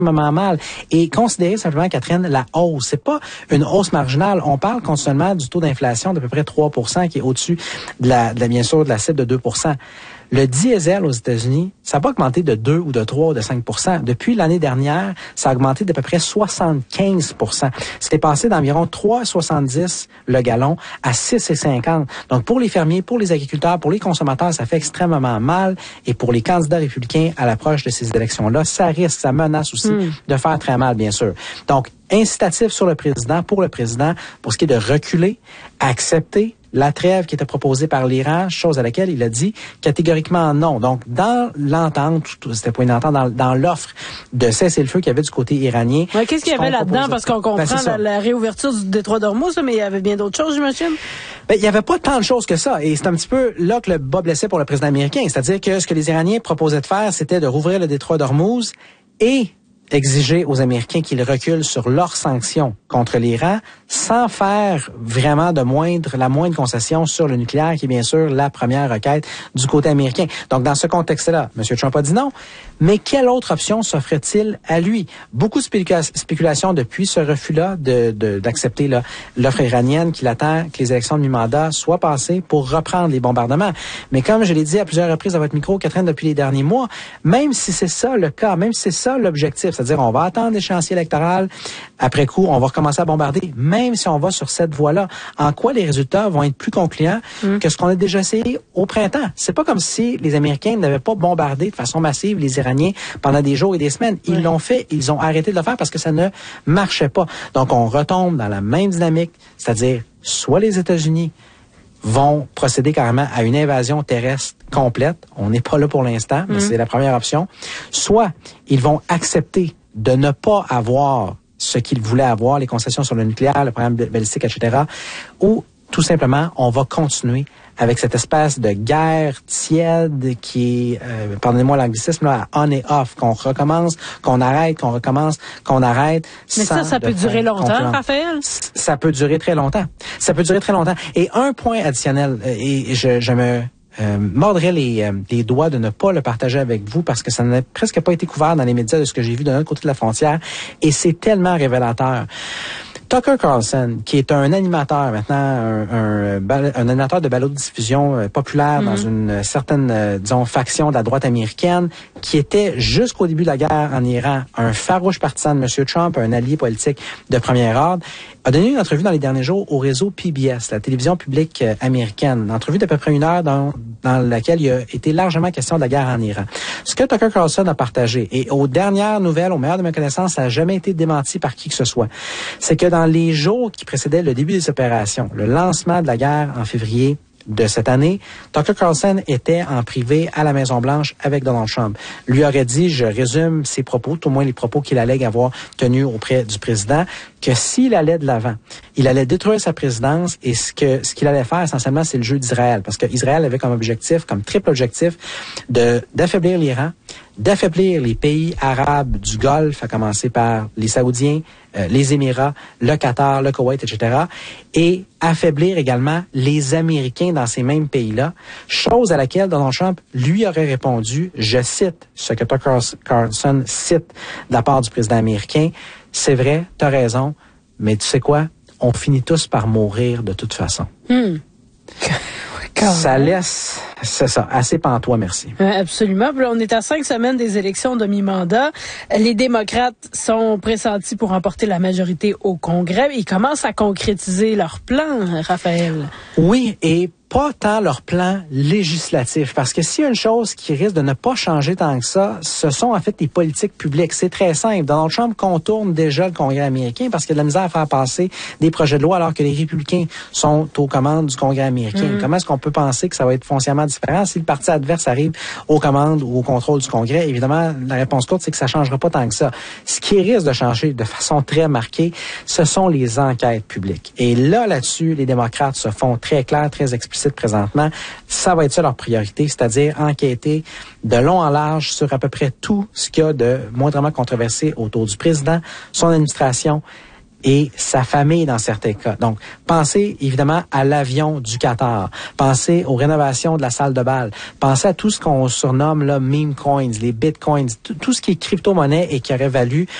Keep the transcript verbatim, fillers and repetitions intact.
mal. Et considérez simplement, Catherine, la hausse. C'est pas une hausse marginale. On parle continuellement du taux d'inflation d'à peu près trois pour cent qui est au-dessus de la, de la, bien sûr, de la cible de deux pour cent. Le diesel aux États-Unis, ça n'a pas augmenté de deux ou de trois ou de cinq pour cent. Depuis l'année dernière, ça a augmenté d'à peu près soixante-quinze pour cent. C'était passé d'environ trois virgule soixante-dix le gallon à six virgule cinquante. Donc, pour les fermiers, pour les agriculteurs, pour les consommateurs, ça fait extrêmement mal. Et pour les candidats républicains à l'approche de ces élections-là, ça risque, ça menace aussi mmh. de faire très mal, bien sûr. Donc, incitatif sur le président, pour le président, pour ce qui est de reculer, accepter la trêve qui était proposée par l'Iran, chose à laquelle il a dit catégoriquement non. Donc, dans l'entente, c'était pas une entente, dans, dans l'offre de cessez-le-feu qu'il y avait du côté iranien. Ouais, qu'est-ce qu'il y avait là-dedans? Parce qu'on comprend ben, la, la réouverture du détroit d'Ormuz, mais il y avait bien d'autres choses, j'imagine? Ben, il y avait pas tant de choses que ça. Et c'est un petit peu là que le bas blessait pour le président américain. C'est-à-dire que ce que les Iraniens proposaient de faire, c'était de rouvrir le détroit d'Ormuz et exiger aux Américains qu'ils reculent sur leurs sanctions contre l'Iran sans faire vraiment de moindre, la moindre concession sur le nucléaire, qui est bien sûr la première requête du côté américain. Donc, dans ce contexte-là, M. Trump a dit non. Mais quelle autre option s'offre-t-il à lui? Beaucoup de spécula- spéculations depuis ce refus-là de, de, d'accepter là, l'offre iranienne qu'il attend que les élections de mi-mandat soient passées pour reprendre les bombardements. Mais comme je l'ai dit à plusieurs reprises à votre micro, Catherine, depuis les derniers mois, même si c'est ça le cas, même si c'est ça l'objectif, c'est-à-dire on va attendre l'échéancier électoral, après coup, on va recommencer à bombarder, même si on va sur cette voie-là, en quoi les résultats vont être plus concluants mmh. que ce qu'on a déjà essayé au printemps. C'est pas comme si les Américains n'avaient pas bombardé de façon massive les Iraniens pendant des jours et des semaines. Ils oui. l'ont fait, ils ont arrêté de le faire parce que ça ne marchait pas. Donc, on retombe dans la même dynamique, c'est-à-dire soit les États-Unis vont procéder carrément à une invasion terrestre complète. On n'est pas là pour l'instant, mais mmh. c'est la première option. Soit ils vont accepter de ne pas avoir ce qu'ils voulaient avoir, les concessions sur le nucléaire, le programme balistique, et cetera, ou tout simplement, on va continuer avec cette espèce de guerre tiède qui est, euh, pardonnez-moi l'anglicisme, là, on et off, qu'on recommence, qu'on arrête, qu'on recommence, qu'on arrête. Mais ça, ça peut durer longtemps, Raphaël? Ça peut durer très longtemps. Ça peut durer très longtemps. Et un point additionnel, et je, je me... Euh, mordrais les, euh, les doigts de ne pas le partager avec vous parce que ça n'a presque pas été couvert dans les médias de ce que j'ai vu de l'autre côté de la frontière et c'est tellement révélateur. Tucker Carlson, qui est un animateur maintenant, un, un, un animateur de balado de diffusion euh, populaire mm-hmm. dans une certaine, euh, disons, faction de la droite américaine, qui était jusqu'au début de la guerre en Iran un farouche partisan de M. Trump, un allié politique de premier ordre, a donné une entrevue dans les derniers jours au réseau P B S, la télévision publique euh, américaine. Une entrevue d'à peu près une heure dans, dans laquelle il a été largement question de la guerre en Iran. Ce que Tucker Carlson a partagé, et aux dernières nouvelles, au meilleur de mes connaissances, ça n'a jamais été démenti par qui que ce soit, c'est que dans les jours qui précédaient le début des opérations, le lancement de la guerre en février de cette année, Tucker Carlson était en privé à la Maison-Blanche avec Donald Trump. Lui aurait dit, je résume ses propos, tout au moins les propos qu'il allègue avoir tenus auprès du président, que s'il allait de l'avant, il allait détruire sa présidence et ce que ce qu'il allait faire essentiellement, c'est le jeu d'Israël. Parce que Israël avait comme objectif, comme triple objectif, de d'affaiblir l'Iran, d'affaiblir les pays arabes du Golfe, à commencer par les Saoudiens, euh, les Émirats, le Qatar, le Koweït, et cetera, et affaiblir également les Américains dans ces mêmes pays-là, chose à laquelle Donald Trump lui aurait répondu, je cite ce que Tucker Carlson cite de la part du président américain, c'est vrai, t'as raison, mais tu sais quoi, on finit tous par mourir de toute façon. Hmm. Ça laisse, c'est ça, assez pantois, merci. Absolument. Puis là, on est à cinq semaines des élections de mi-mandat. Les démocrates sont pressentis pour remporter la majorité au Congrès. Ils commencent à concrétiser leur plan, Raphaël. Oui, et pas tant leur plan législatif. Parce que s'il y a une chose qui risque de ne pas changer tant que ça, ce sont en fait les politiques publiques. C'est très simple. Donald Trump contourne déjà le Congrès américain parce qu'il y a de la misère à faire passer des projets de loi alors que les républicains sont aux commandes du Congrès américain. Mm-hmm. Comment est-ce qu'on peut penser que ça va être foncièrement différent si le parti adverse arrive aux commandes ou au contrôle du Congrès? Évidemment, la réponse courte, c'est que ça changera pas tant que ça. Ce qui risque de changer de façon très marquée, ce sont les enquêtes publiques. Et là, là-dessus, les démocrates se font très clairs, très explicites présentement. Ça va être ça leur priorité, c'est-à-dire enquêter de long en large sur à peu près tout ce qu'il y a de moindrement controversé autour du président, son administration, et sa famille dans certains cas. Donc, pensez évidemment à l'avion du Qatar. Pensez aux rénovations de la salle de bal. Pensez à tout ce qu'on surnomme là meme coins, les bitcoins, tout, tout ce qui est crypto-monnaie et qui aurait valu